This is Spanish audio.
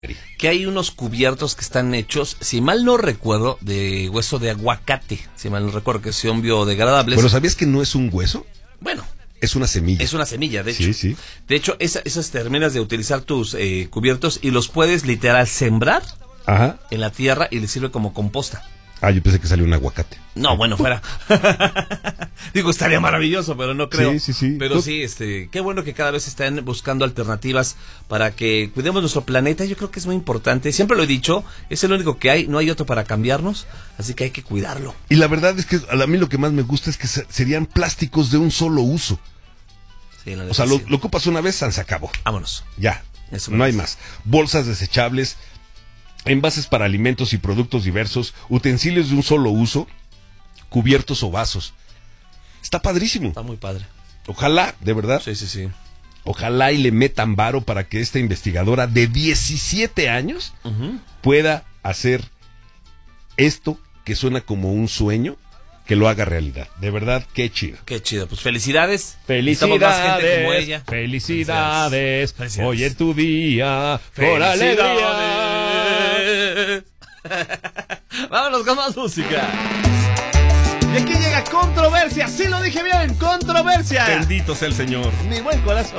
que hay unos cubiertos que están hechos, si mal no recuerdo, de hueso de aguacate, si mal no recuerdo, que son biodegradables. ¿Pero sabías que no es un hueso? Bueno, es una semilla. Es una semilla, de hecho. Sí, sí. De hecho, esas terminas de utilizar tus cubiertos y los puedes literal sembrar en la tierra y les sirve como composta. Yo pensé que salió un aguacate. No, bueno, fuera. Digo, estaría maravilloso, pero no creo. Sí. Pero sí, qué bueno que cada vez están buscando alternativas para que cuidemos nuestro planeta. Yo creo que es muy importante. Siempre lo he dicho, es el único que hay, no hay otro para cambiarnos, así que hay que cuidarlo. Y la verdad es que a mí lo que más me gusta es que serían plásticos de un solo uso. Sí, o sea, lo ocupas una vez, se acabó. Vámonos. Ya, no hay más. Bolsas desechables, envases para alimentos y productos diversos, utensilios de un solo uso, cubiertos o vasos. Está padrísimo. Está muy padre. Ojalá, de verdad. Sí. Ojalá y le metan varo para que esta investigadora de 17 años pueda hacer esto que suena como un sueño, que lo haga realidad. De verdad, qué chido. Qué chido. Pues felicidades. Felicidades. Más gente como ella. Felicidades. Hoy en tu día. Por alegría. Vámonos con más música. Y aquí llega Controversia. Sí lo dije bien, Controversia. Bendito sea el Señor. Mi buen corazón.